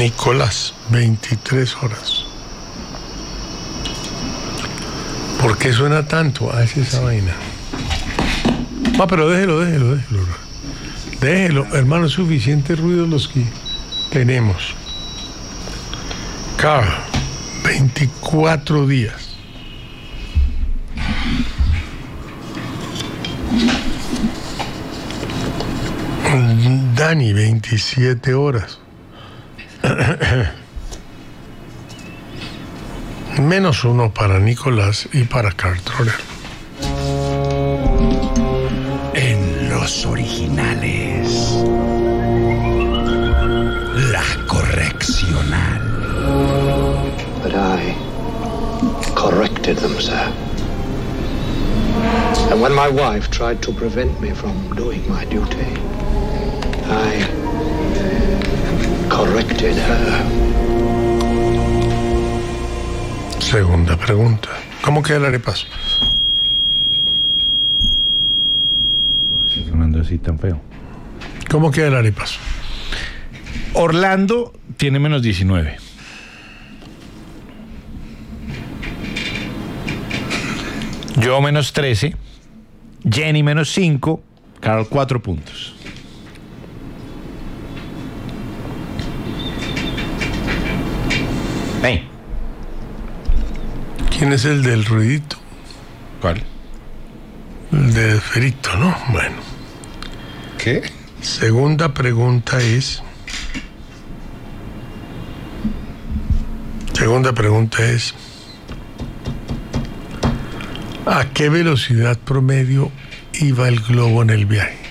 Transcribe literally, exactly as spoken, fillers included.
Nicolás, veintitrés horas. ¿Por qué suena tanto? Ah, es esa sí. vaina. Ah, pero déjelo, déjelo, déjelo. Déjelo, hermano, suficientes ruidos los que tenemos. Carl, veinticuatro días. Dani, veintisiete horas. Menos uno para Nicolás y para Carl Troller. En los originales, la correccional. But I corrected them, sir. And when my wife tried to prevent me from doing my duty, I corrected her. Segunda pregunta. ¿Cómo queda el arepaso? Está sonando así tan feo. ¿Cómo queda el arepaso? Orlando tiene menos diecinueve. Yo menos trece. Jenny menos cinco. Carl cuatro puntos. Hey. ¿Quién es el del ruidito? ¿Cuál? El de Ferito, ¿no? Bueno. ¿Qué? Segunda pregunta es... Segunda pregunta es... ¿A qué velocidad promedio iba el globo en el viaje?